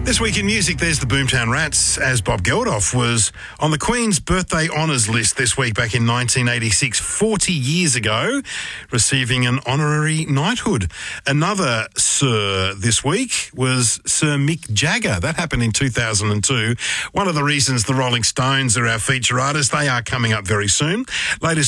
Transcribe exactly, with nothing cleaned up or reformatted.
This week in music, there's the Boomtown Rats, as Bob Geldof was on the Queen's birthday honours list this week back in nineteen eighty-six, forty years ago, receiving an honorary knighthood. Another Sir this week was Sir Mick Jagger. That happened in two thousand two. One of the reasons the Rolling Stones are our feature artists, they are coming up very soon. Latest